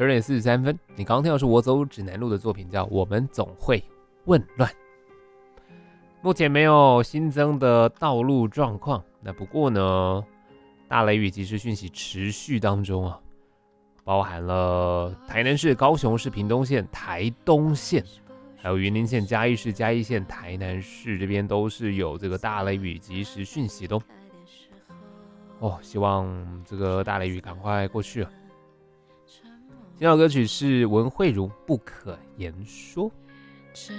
12点43分，你刚刚听到是我走指南路的作品，叫《我们总会混乱》。目前没有新增的道路状况，那不过呢，大雷雨即时讯息持续当中啊，包含了台南市、高雄市、屏东县、台东县，还有云林县、嘉义市、嘉义县、台南市这边都是有这个大雷雨即时讯息的哦。希望这个大雷雨赶快过去了。今天的歌曲是文慧茹《不可言说》。